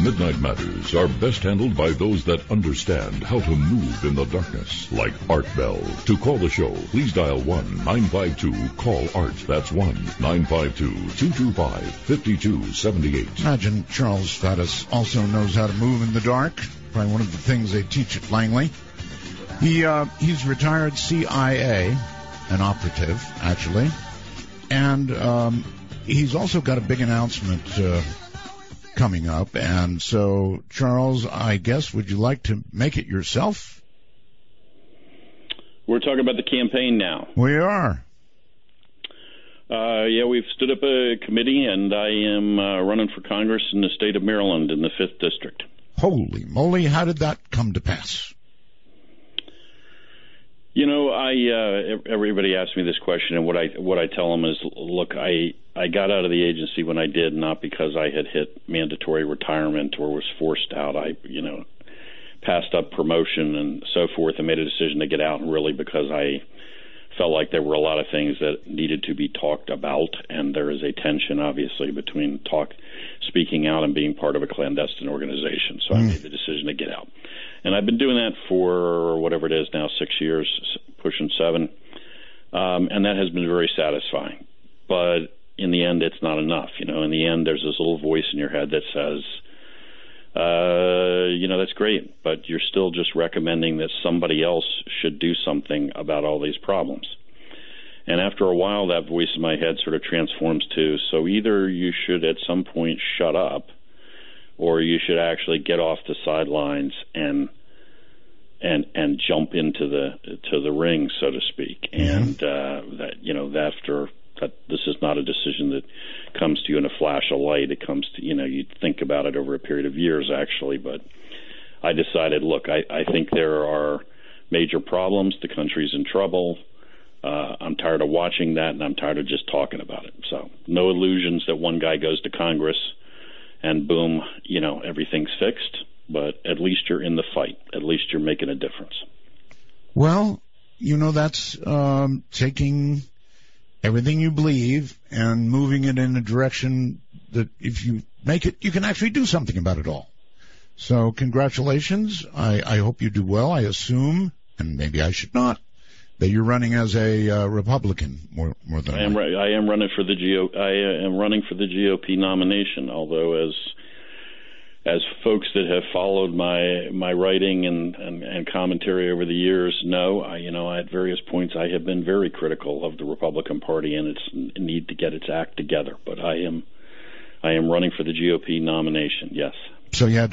Midnight Matters are best handled by those that understand how to move in the darkness, like Art Bell. To call the show, please dial 1-952-CALL-ART. That's 1-952-225-5278. Imagine Charles Faddis also knows how to move in the dark. Probably one of the things they teach at Langley. He's retired CIA, an operative, actually. And he's also got a big announcement coming up. And so, Charles, I guess, would you like to make it yourself? We're talking about the campaign now. We are. Yeah, we've stood up a committee, and I am running for Congress in the state of Maryland in the 5th District. Holy moly, how did that come to pass? You know, everybody asks me this question, and what I tell them is, look, I got out of the agency when I did, not because I had hit mandatory retirement or was forced out. I passed up promotion and so forth and made a decision to get out, and really because I felt like there were a lot of things that needed to be talked about, and there is a tension, obviously, between speaking out and being part of a clandestine organization. So I made the decision to get out. And I've been doing that for whatever it is now, 6 years, pushing 7. And that has been very satisfying. But in the end, it's not enough. In the end, there's this little voice in your head that says, that's great, but you're still just recommending that somebody else should do something about all these problems. And after a while, that voice in my head sort of transforms to, so either you should at some point shut up, or you should actually get off the sidelines and jump into the ring, so to speak. And this is not a decision that comes to you in a flash of light. It comes to, you think about it over a period of years, actually. But I decided, look, I think there are major problems. The country's in trouble. I'm tired of watching that, and I'm tired of just talking about it. So no illusions that one guy goes to Congress and boom, everything's fixed. But at least you're in the fight. At least you're making a difference. Well, that's taking everything you believe and moving it in a direction that if you make it, you can actually do something about it all. So congratulations. I hope you do well. I assume, and maybe I should not, that you're running as a Republican more than I am running for the I am running for the GOP nomination, although as folks that have followed my writing and commentary over the years know, at various points I have been very critical of the Republican Party and its need to get its act together. But I am running for the GOP nomination, yes. So you had